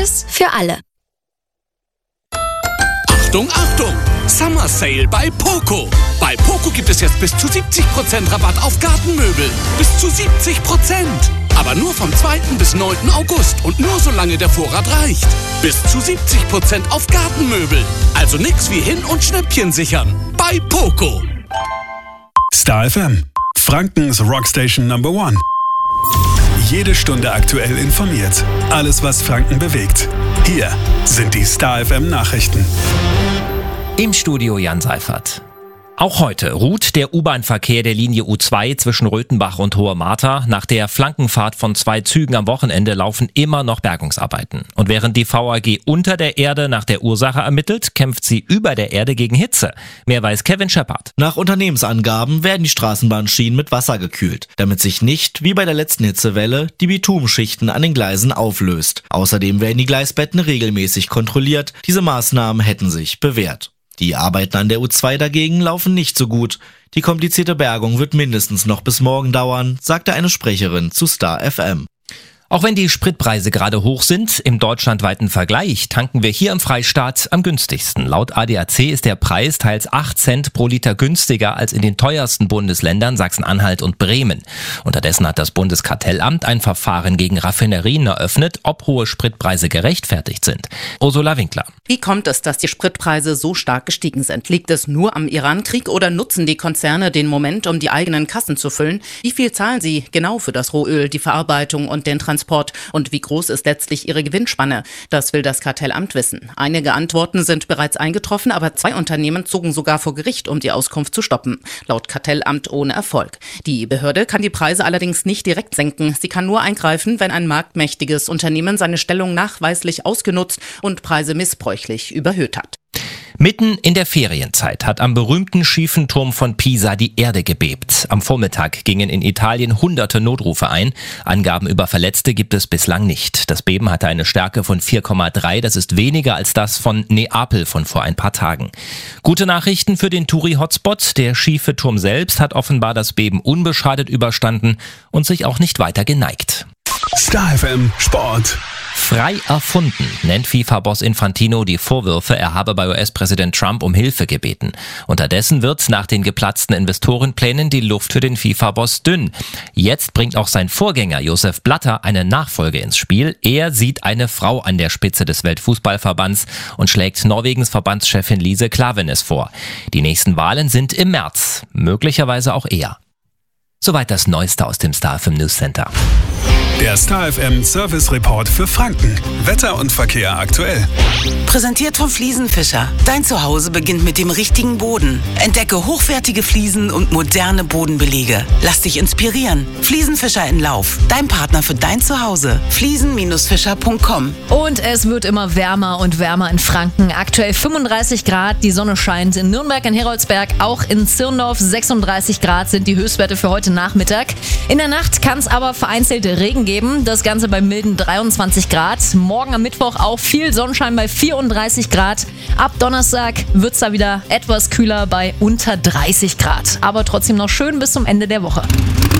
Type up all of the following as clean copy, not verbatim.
Gutes für alle. Achtung, Achtung! Summer Sale bei Poco. Bei Poco gibt es jetzt bis zu 70% Rabatt auf Gartenmöbel. Bis zu 70%. Aber nur vom 2. bis 9. August und nur solange der Vorrat reicht. Bis zu 70% auf Gartenmöbel. Also nix wie hin- und Schnäppchen sichern. Bei Poco. Star FM, Frankens Rockstation Number 1. Jede Stunde aktuell informiert. Alles, was Franken bewegt. Hier sind die Star FM Nachrichten. Im Studio Jan Seifert. Auch heute ruht der U-Bahn-Verkehr der Linie U2 zwischen Röthenbach und Hohe Martha. Nach der Flankenfahrt von 2 Zügen am Wochenende laufen immer noch Bergungsarbeiten. Und während die VAG unter der Erde nach der Ursache ermittelt, kämpft sie über der Erde gegen Hitze. Mehr weiß Kevin Shepard. Nach Unternehmensangaben werden die Straßenbahnschienen mit Wasser gekühlt, damit sich nicht, wie bei der letzten Hitzewelle, die Bitumschichten an den Gleisen auflöst. Außerdem werden die Gleisbetten regelmäßig kontrolliert. Diese Maßnahmen hätten sich bewährt. Die Arbeiten an der U2 dagegen laufen nicht so gut. Die komplizierte Bergung wird mindestens noch bis morgen dauern, sagte eine Sprecherin zu Star FM. Auch wenn die Spritpreise gerade hoch sind, im deutschlandweiten Vergleich tanken wir hier im Freistaat am günstigsten. Laut ADAC ist der Preis teils 8 Cent pro Liter günstiger als in den teuersten Bundesländern Sachsen-Anhalt und Bremen. Unterdessen hat das Bundeskartellamt ein Verfahren gegen Raffinerien eröffnet, ob hohe Spritpreise gerechtfertigt sind. Ursula Winkler. Wie kommt es, dass die Spritpreise so stark gestiegen sind? Liegt es nur am Iran-Krieg oder nutzen die Konzerne den Moment, um die eigenen Kassen zu füllen? Wie viel zahlen sie genau für das Rohöl, die Verarbeitung und den Transport? Und wie groß ist letztlich ihre Gewinnspanne? Das will das Kartellamt wissen. Einige Antworten sind bereits eingetroffen, aber 2 Unternehmen zogen sogar vor Gericht, um die Auskunft zu stoppen. Laut Kartellamt ohne Erfolg. Die Behörde kann die Preise allerdings nicht direkt senken. Sie kann nur eingreifen, wenn ein marktmächtiges Unternehmen seine Stellung nachweislich ausgenutzt und Preise missbräuchlich überhöht hat. Mitten in der Ferienzeit hat am berühmten schiefen Turm von Pisa die Erde gebebt. Am Vormittag gingen in Italien hunderte Notrufe ein. Angaben über Verletzte gibt es bislang nicht. Das Beben hatte eine Stärke von 4,3. Das ist weniger als das von Neapel von vor ein paar Tagen. Gute Nachrichten für den Touri-Hotspot. Der schiefe Turm selbst hat offenbar das Beben unbeschadet überstanden und sich auch nicht weiter geneigt. Star FM Sport. Frei erfunden, nennt FIFA-Boss Infantino die Vorwürfe, er habe bei US-Präsident Trump um Hilfe gebeten. Unterdessen wird nach den geplatzten Investorenplänen die Luft für den FIFA-Boss dünn. Jetzt bringt auch sein Vorgänger Josef Blatter eine Nachfolge ins Spiel. Er sieht eine Frau an der Spitze des Weltfußballverbands und schlägt Norwegens Verbandschefin Lise Klaveness vor. Die nächsten Wahlen sind im März, möglicherweise auch eher. Soweit das Neueste aus dem Star FM News Center. Der Star FM Service Report für Franken. Wetter und Verkehr aktuell. Präsentiert von Fliesenfischer. Dein Zuhause beginnt mit dem richtigen Boden. Entdecke hochwertige Fliesen und moderne Bodenbelege. Lass dich inspirieren. Fliesenfischer in Lauf. Dein Partner für dein Zuhause. Fliesen-fischer.com. Und es wird immer wärmer und wärmer in Franken. Aktuell 35 Grad, die Sonne scheint in Nürnberg, in Heroldsberg, auch in Zirndorf 36 Grad sind die Höchstwerte für heute Nachmittag. In der Nacht kann es aber vereinzelt Regen geben, das Ganze bei milden 23 Grad. Morgen am Mittwoch auch viel Sonnenschein bei 34 Grad. Ab Donnerstag wird es da wieder etwas kühler bei unter 30 Grad. Aber trotzdem noch schön bis zum Ende der Woche.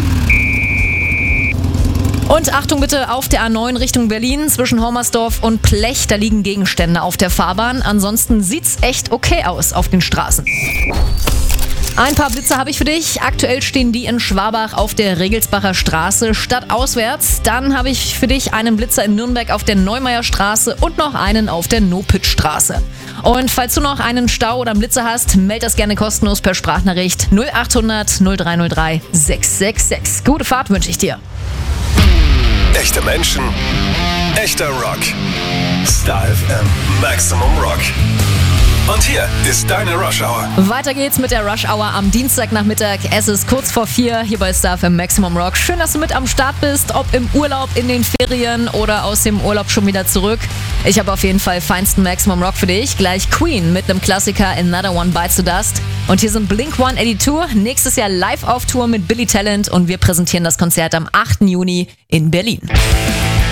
Und Achtung bitte auf der A9 Richtung Berlin zwischen Hommersdorf und Plech. Da liegen Gegenstände auf der Fahrbahn. Ansonsten sieht's echt okay aus auf den Straßen. Ein paar Blitze habe ich für dich. Aktuell stehen die in Schwabach auf der Regelsbacher Straße stadtauswärts. Dann habe ich für dich einen Blitzer in Nürnberg auf der Neumeier Straße und noch einen auf der Nopitz-Straße. Und falls du noch einen Stau oder einen Blitzer hast, meld das gerne kostenlos per Sprachnachricht 0800 0303 666. Gute Fahrt wünsche ich dir. Echte Menschen, echter Rock. Star FM Maximum Rock. Und hier ist deine Rush Hour. Weiter geht's mit der Rush Hour am Dienstagnachmittag. Es ist kurz vor 4 hier bei Star FM Maximum Rock. Schön, dass du mit am Start bist, ob im Urlaub, in den Ferien oder aus dem Urlaub schon wieder zurück. Ich habe auf jeden Fall feinsten Maximum Rock für dich. Gleich Queen mit einem Klassiker Another One Bites the Dust. Und hier sind Blink-182. Nächstes Jahr live auf Tour mit Billy Talent und wir präsentieren das Konzert am 8. Juni in Berlin.